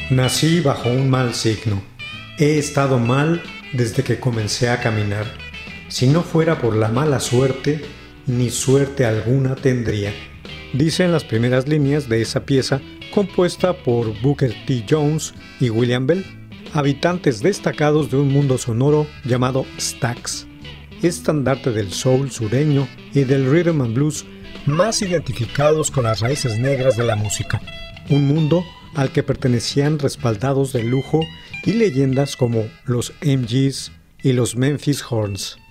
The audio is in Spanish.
Nací bajo un mal signo. He estado mal desde que comencé a caminar. Si no fuera por la mala suerte, ni suerte alguna tendría. Dicen las primeras líneas de esa pieza compuesta por Booker T. Jones y William Bell, habitantes destacados de un mundo sonoro llamado Stax, estandarte del soul sureño y del rhythm and blues más identificados con las raíces negras de la música. Un mundo al que pertenecían respaldados de lujo y leyendas como los MGs y los Memphis Horns.